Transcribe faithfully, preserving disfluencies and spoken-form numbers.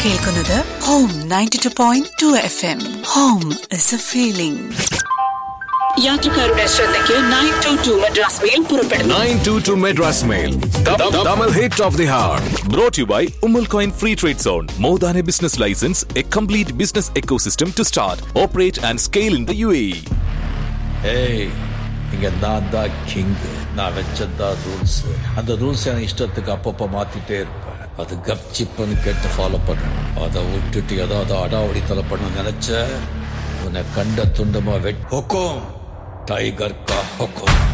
കേൾക്കുന്നത് home ninety two point two F M. Home is A feeling. യാത്രക്കാരുടെ ശ്രദ്ധയ്ക്ക് nine to to Madras mail പുറപ്പെടുന്നു. Nine to to Madras mail, Tamil hit of the hour. Brought to you by Ummul Coin Free Trade Zone. More than a business license, a complete business ecosystem to start, operate and scale in the U A E. Hey, இங்க நான் தான் king. நான் வச்சதா rules. அந்த rules எனக்கு இஷ்டத்துக்கு அப்பப்போ மாத்திட்டே இருப்பேன். அது கப்சிப்புன்னு கேட்டு ஃபாலோ பண்ணணும். அதை விட்டுட்டு ஏதாவது அடாவடி தலை பண்ண நினைச்ச உன்னை கண்ட துண்டமா வெட். ஹொக்கோம் டைகர் கா ஹொக்கோம்.